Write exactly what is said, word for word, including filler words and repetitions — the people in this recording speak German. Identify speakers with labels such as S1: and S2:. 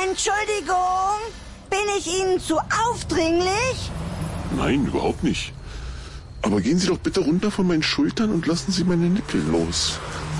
S1: Entschuldigung, bin ich Ihnen zu aufdringlich?
S2: Nein, überhaupt nicht. Aber gehen Sie doch bitte runter von meinen Schultern und lassen Sie meine Nippel los.